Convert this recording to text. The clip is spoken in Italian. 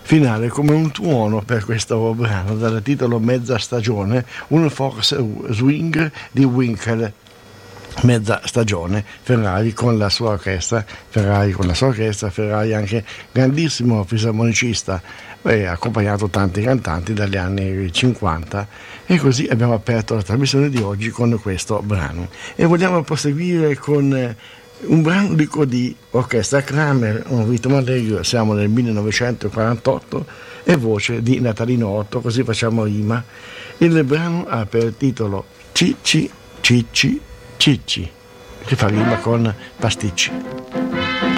finale come un tuono per questo brano dal titolo Mezza stagione, un folk swing di Winkel. Mezza stagione, Ferrari con la sua orchestra, Ferrari anche grandissimo fisarmonicista, ha accompagnato tanti cantanti dagli anni 50, e così abbiamo aperto la trasmissione di oggi con questo brano e vogliamo proseguire con un brano di orchestra Kramer, un ritmo allegro. Siamo nel 1948 e voce di Natalino Otto, così facciamo rima. Il brano ha per titolo Cicci Cicci Cicci, che fa rima con pasticci.